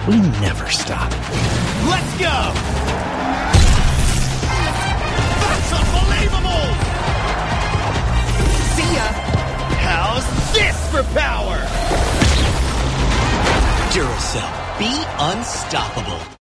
We never stop. Let's go! That's unbelievable! See ya! How's this for power? Duracell, be unstoppable.